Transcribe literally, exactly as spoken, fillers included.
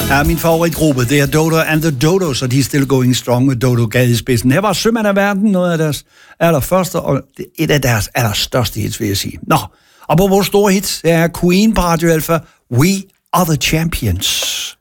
Ja, min favoritgruppe, det er Dodo and the Dodos, og de er still going strong med Dodo Gade i spidsen. Her var Sømand af Verden, noget af deres allerførste, og et af deres allerstørste hits, vil jeg sige. Nå, og på vores store hits er Queen på Radio Alpha, We Are The Champions.